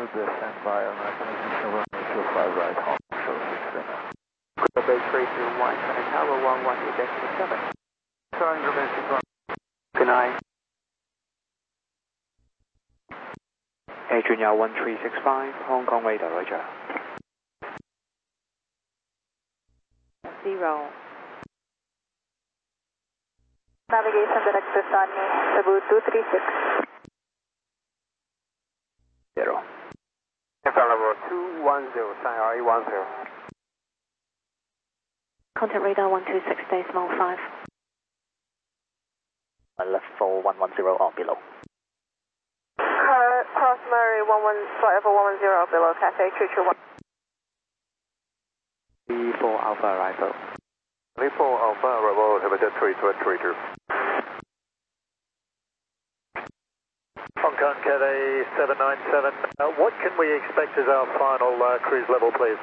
descend by American Aviation runway 25 right, Hong Kong, show 639. Bay 321, China Tower 118.7. Turning domestic run. Good night. Adrian 1365, Hong Kong radar, roger. 0. Navigation director Sunny, Cebu 236. 0. Aircraft level 210, Shanghai 10. Contact radar 126, decimal 5. Left for 110 or below. Cross Murray flight level 110 below, Cathay 321. 34 Alpha arrival. 34 Alpha arrival, Habitat 3232. Hong Kong Cathay 797. What can we expect as our final cruise level, please?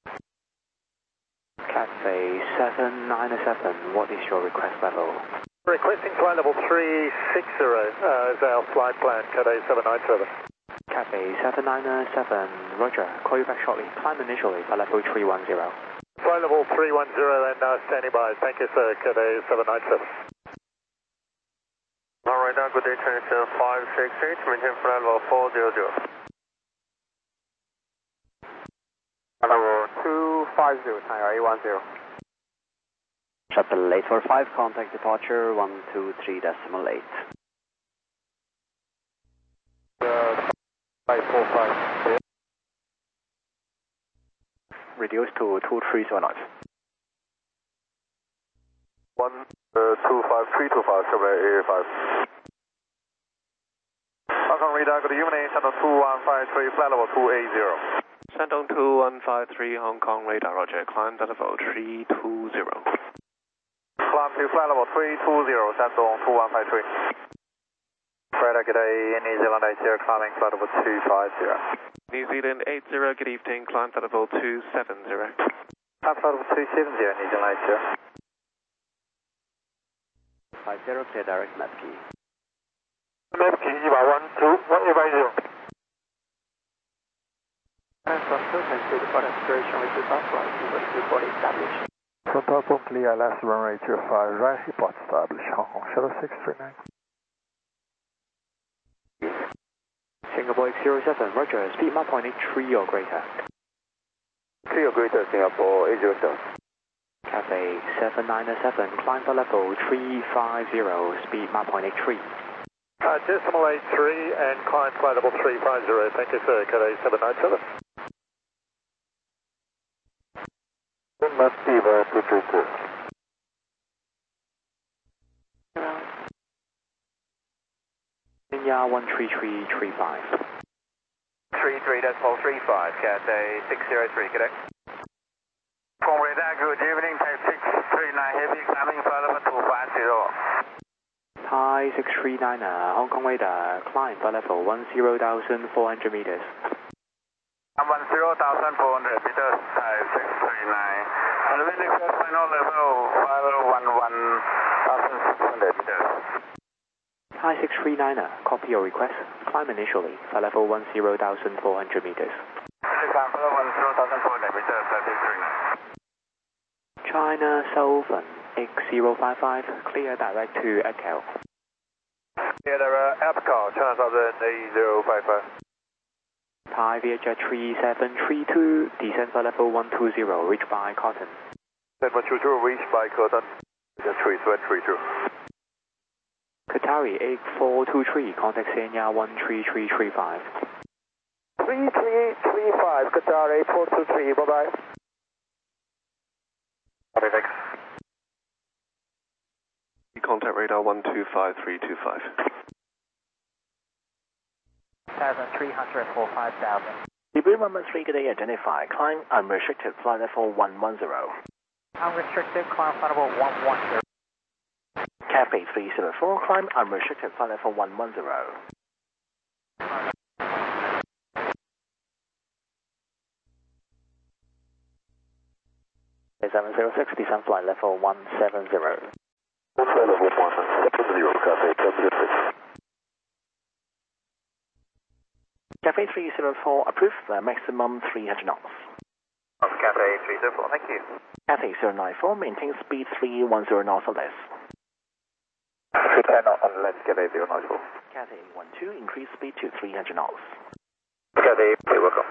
Cathay 797, what is your request level? Requesting flight level 360 as our flight plan, Cathay 797. Cathay 797, roger. Call you back shortly. Climb initially, flight level 310. Flight level 310 and standing by. Thank you, sir. Cathay 797. Alright, good day, Chinese 568, maintain flight level 400. Level 250, Shanghai 10. Shuttle 845, contact departure 123.8. 545. Reduce to 2309. 25325, 785. Hong Kong radar, good evening, Shandong 2153, flight level 280. Shandong 2153, Hong Kong radar, roger. Climb level 320. Climb to flight level 320, Shandong 2153. Radar, good day, New Zealand 80, climbing flight level 250. New Zealand 80, good evening, climb level 270. Climb flight level 270, New Zealand 80. 50, clear direct Mapkey. Mapkey 112, 1880. Frontal point clear, last runway 25 right, report established, Hong Kong Shadow 639. Singapore X07, roger. Speed Mach 0.83 or greater. 3 or greater, Singapore 807. Cathay 797, climb for level 350, speed Mach 0.83. Decimal 83 and climb flight level 350. Thank you, sir. Cathay 797. Must be 232. Kenya 13335. 33.35, Cathay 603, correct? From radar, good evening, type 639, heavy climbing flight level 250. Thai 639, Hong Kong radar, climb for level 10,400 meters. 10,400 meters, Thai 639. And we request final level 11,600 meters. Thai 639, copy your request. Climb initially for level 10,400 meters. Climb for 10,400 meters, Thai 639. China Southern X055, clear direct to Echo. Clear direct Echo, China Southern A055. Thai Vietjet 3732, descend for level 120, reach by Cotton. 120, reach by Cotton. 3232. Qatari 8423, contact Senya 13335. 3335, Qatar 8423, bye-bye. Okay, thanks. Contact radar 125325. 1,300 for 5,000. Debris moment 3, good day, identify. Climb unrestricted, flight level 110. Unrestricted, climb flight level 110. Cathay 374, climb unrestricted, flight level 110. 706, descend flight level 170. Flight level 170, Cathay 706. Cathay 304 approved, maximum 300 knots. Cathay 304, thank you. Cathay 094 maintain speed 310 knots or less. 310 knots on left, Cathay 094. Cathay 12 increase speed to 300 knots. Cathay, you're welcome.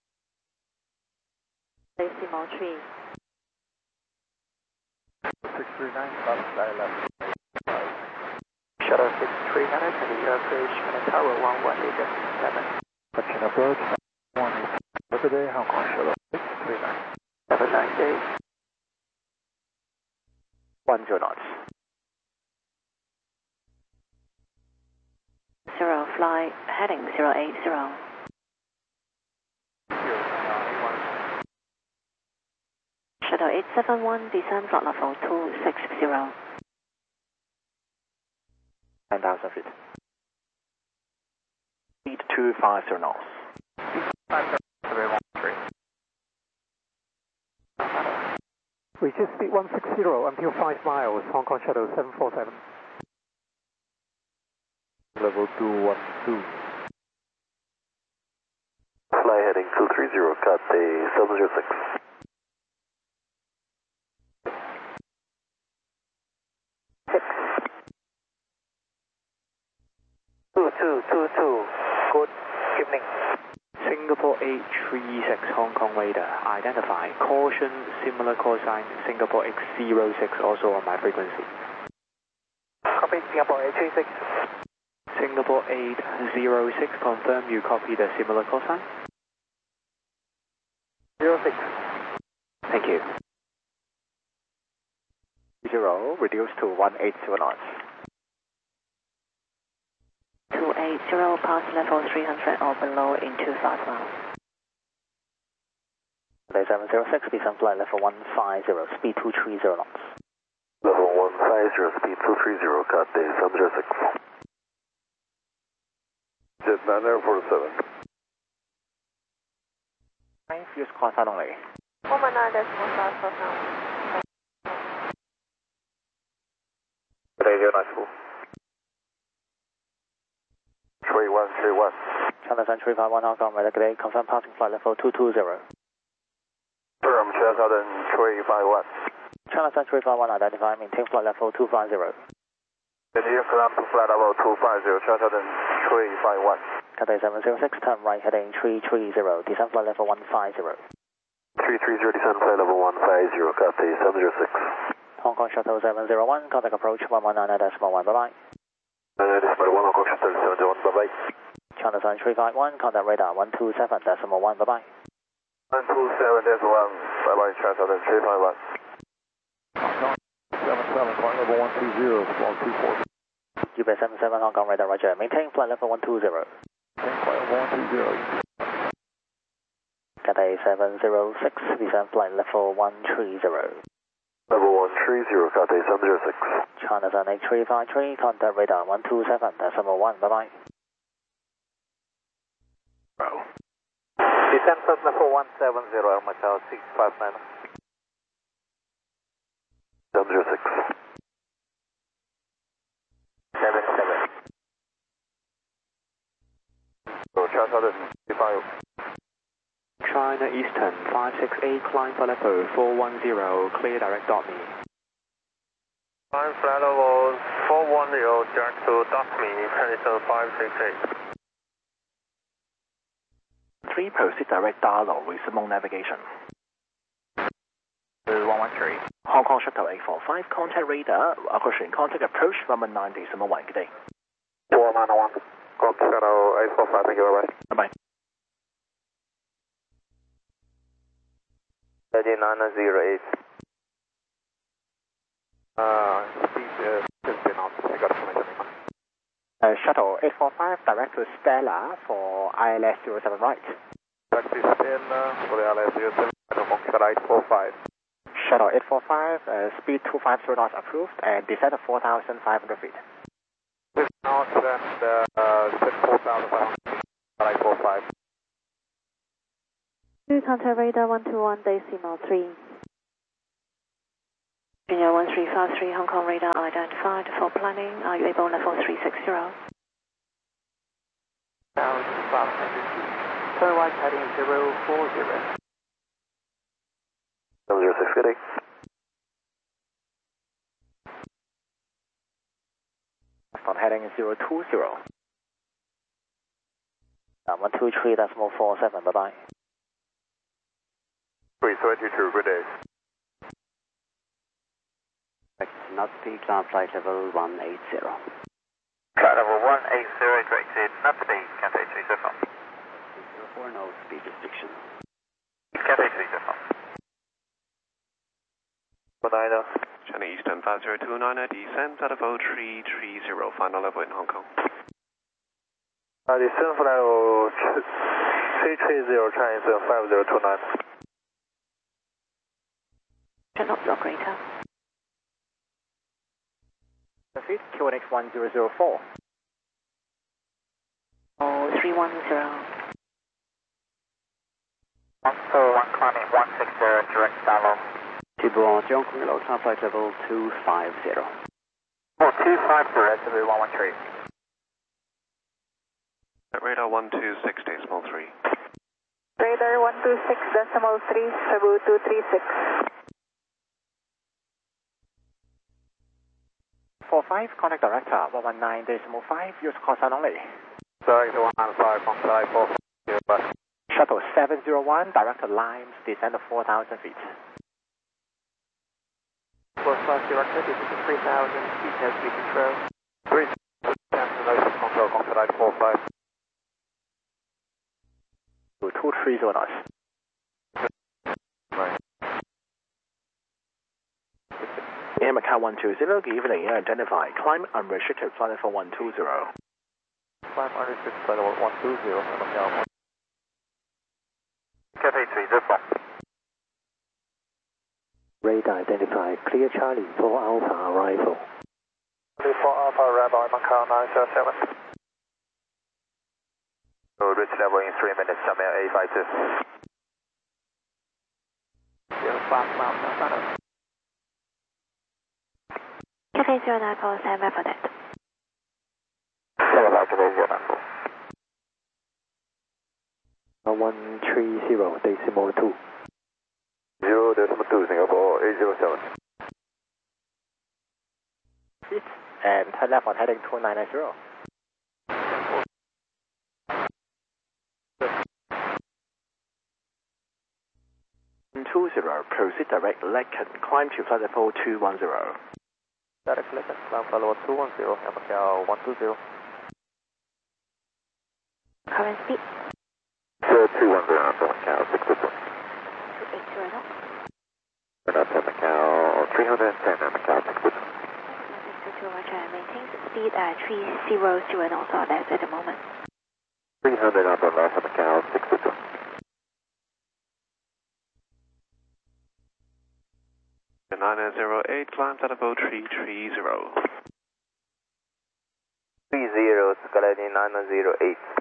Decimal 3. 639, stop flight left. Shuttle 639, heading approach, Tower 118.7. Touching approach, 1 today, Hong Kong Shuttle 639. Have a nice day. 10 knots. 0 flight, heading 080. Shuttle 871, descend flight level 260. 9,000 feet. Speed 250 knots. 57313. Reach speed 160 until 5 miles, Hong Kong Shuttle 747. Level 212. Fly heading 230, Cathay 706. Good evening. Singapore 836 Hong Kong radar. Identify. Caution, similar call sign, Singapore X06 also on my frequency. Copy, Singapore 836. Singapore 806, confirm you copy the similar call sign? 06. Thank you. 0, reduce to 180 knots. 280, pass level 300 or below into 5 miles. 706, descend flight level 150, speed 230 knots. Level 150, speed 230, Cathay 706. Jet 9047. Use call sign only. 119.5 Cathay 094. 3131. China Sun 351 Hong Kong radar, good day, confirm passing flight level 220. From China Southern 351. China Sun 351, identify, maintain flight level 250. Engineer climb to flight level 250, China Southern 351. Cathay 706, turn right heading 330, descend flight level 150. 330, descend flight level 150, Cathay 706. Hong Kong Shuttle 701, contact approach 119.1, bye-bye. 119.1, Hong Kong Shuttle 701, bye-bye. China Sun 351, contact radar 127.1, bye-bye. 127.1, bye-bye, China Southern 351. 77, flight level 120, small 24. UB 77 Hong Kong radar, roger. Maintain flight level 120. Flight level 120. Cathay 706, descend flight level 130. Level 130, Cathay 706. China Sun 8353, contact radar 127.1, bye-bye. Descend flight level 170, Macau 659. 706. 77. So China Southern 35. China Eastern 568, climb flight level 410, clear direct dot me. Climb flight level 410, direct to .me, Tennyson 568. 3, proceed direct dial, resume navigation. 113. Hong Kong Shuttle 845, contact radar, caution, contact approach 119.1, good day. 4901. Hong Kong Shuttle 845, thank you, bye-bye. Bye-bye. 3908. Speed 50 knots, I got information. Shuttle 845, direct to Stella for ILS 07 right. Taxi Stella for the ILS 07, Hong Kong Shuttle 845. Shuttle 845, speed 250 knots approved, and descent of 4,500 feet. 50 knots and descent 4,500 feet, 845. 2 contact radar 121 decimal 3. Junior 1353 Hong Kong radar identified for planning. Are you able level 360? Turn right heading 040. 06, good day. On heading 020. 123.47, bye bye. 332, good day. Not speed, climb flight level 180. Flight level 180, directed not to be Cathay 304. 304, no speed restriction. Cathay 304. Niner. China Eastern 5029, descent at about 330, final level in Hong Kong. Descent flight level 330, China Eastern 5029. Turn off the operator. Proceed, QNX 1004. Oh, 310. 141, climbing 160, direct download. Tiburon, Kong Low, climb flight level 250. 250, SW 113. At radar 1260, small 3. Radar 126.3, Cebu 236. 45, contact director 119.5, use call sign only. Sorry, the 195 on flight 450. Shuttle 701, director Limes, descend of 4,000 feet. First class director, this is 3,000 feet, no speed control. 3,000, control, flight 45. 230 knots. Air Macau 120, good evening, identify, climb unrestricted, flight level 120. Climb unrestricted, flight level 120, Air Macau. Cathay 304. Radar identify, clear Charlie, 4 Alpha arrival. 4 Alpha arrival, Air Macau 907. So reach level in 3 minutes, Summit A52. 05 miles south. Cathay 094, stand by for that. 130, decimal 2. 0.2, Singapore 807. And turn left on heading 2990. Proceed direct Lecken, climb to flight level 210. Direct Lecken, climb flight level 210, Air Macau 120. Current speed 210, Air Macau 622. 280 knots. Air Macau 310, Air Macau 622. 622, Roger. Maintains speed at 300 knots or less at the moment. 300 knots or less, Air Macau 622. 908, climb at about 330. 30, Skyline 908.